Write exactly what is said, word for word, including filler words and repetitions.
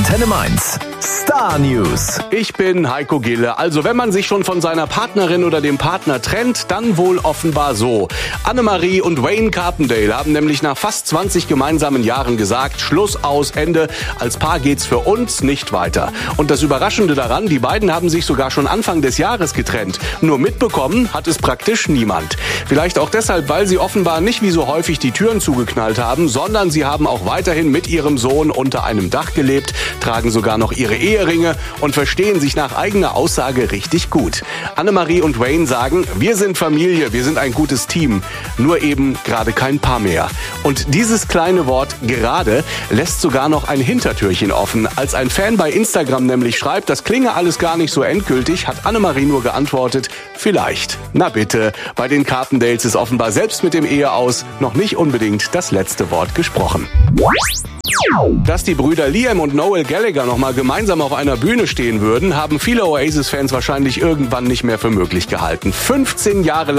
Antenne Mainz. Star News. Ich bin Heiko Gille. Also wenn man sich schon von seiner Partnerin oder dem Partner trennt, dann wohl offenbar so. Annemarie und Wayne Carpendale haben nämlich nach fast zwanzig gemeinsamen Jahren gesagt, Schluss, aus, Ende. Als Paar geht's für uns nicht weiter. Und das Überraschende daran, die beiden haben sich sogar schon Anfang des Jahres getrennt. Nur mitbekommen hat es praktisch niemand. Vielleicht auch deshalb, weil sie offenbar nicht wie so häufig die Türen zugeknallt haben, sondern sie haben auch weiterhin mit ihrem Sohn unter einem Dach gelebt, tragen sogar noch ihre Eheringe und verstehen sich nach eigener Aussage richtig gut. Annemarie und Wayne sagen, wir sind Familie, wir sind ein gutes Team, nur eben gerade kein Paar mehr. Und dieses kleine Wort gerade lässt sogar noch ein Hintertürchen offen. Als ein Fan bei Instagram nämlich schreibt, das klinge alles gar nicht so endgültig, hat Annemarie nur geantwortet, vielleicht. Na bitte, bei den Carpendales ist offenbar selbst mit dem Eheaus noch nicht unbedingt das letzte Wort gesprochen. Dass die Brüder Liam und Noel Gallagher noch mal gemeinsam auf einer Bühne stehen würden, haben viele Oasis-Fans wahrscheinlich irgendwann nicht mehr für möglich gehalten. fünfzehn Jahre lang